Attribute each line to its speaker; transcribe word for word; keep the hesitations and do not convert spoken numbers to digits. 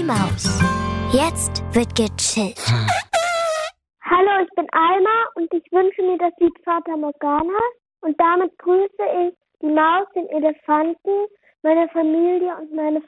Speaker 1: Maus. Jetzt wird gechillt.
Speaker 2: Hallo, ich bin Alma und ich wünsche mir das Lied Fata Morgana. Und damit grüße ich die Maus, den Elefanten, meine Familie und meine